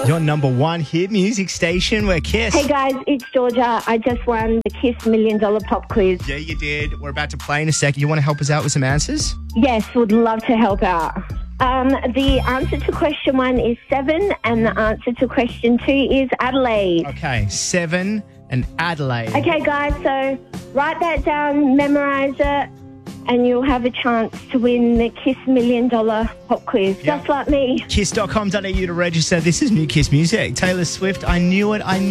Your number one hit music station, we're Kiss. Hey guys, it's Georgia. I just won the Kiss $1 Million Pop Quiz. Yeah, you did. We're about to play in a second. You want to help us out with some answers? Yes, would love to help out. The answer to question 1 is 7 and the answer to question 2 is Adelaide. Okay, 7 and Adelaide. Okay guys, so write that down, memorise it, and you'll have a chance to win the Kiss $1 Million Pop Quiz, just like me. Kiss.com.au to register. This is new Kiss music. Taylor Swift, I knew it.